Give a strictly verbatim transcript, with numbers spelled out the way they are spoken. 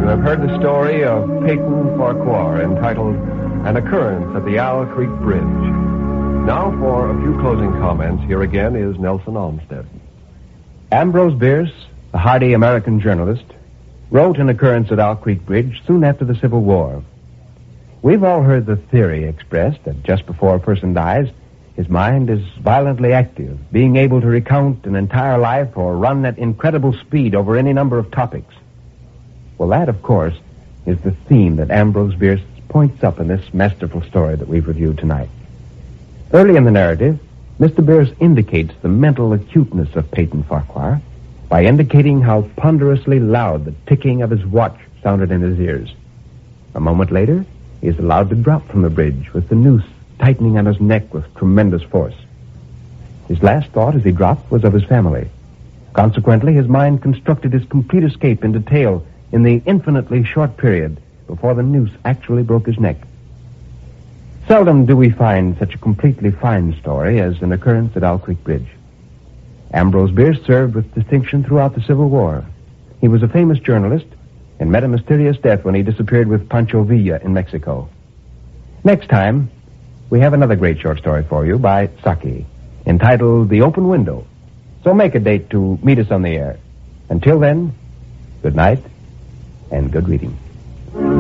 have heard the story of Peyton Farquhar entitled An Occurrence at the Owl Creek Bridge. Now for a few closing comments. Here again is Nelson Olmsted. Ambrose Bierce, the hardy American journalist, wrote An Occurrence at Owl Creek Bridge soon after the Civil War. We've all heard the theory expressed that just before a person dies, his mind is violently active, being able to recount an entire life or run at incredible speed over any number of topics. Well, that, of course, is the theme that Ambrose Bierce points up in this masterful story that we've reviewed tonight. Early in the narrative, Mister Bierce indicates the mental acuteness of Peyton Farquhar by indicating how ponderously loud the ticking of his watch sounded in his ears. A moment later, he is allowed to drop from the bridge with the noose tightening on his neck with tremendous force. His last thought as he dropped was of his family. Consequently, his mind constructed his complete escape in detail in the infinitely short period before the noose actually broke his neck. Seldom do we find such a completely fine story as An Occurrence at Owl Creek Bridge. Ambrose Bierce served with distinction throughout the Civil War. He was a famous journalist and met a mysterious death when he disappeared with Pancho Villa in Mexico. Next time, we have another great short story for you by Saki, entitled The Open Window. So make a date to meet us on the air. Until then, good night and good reading.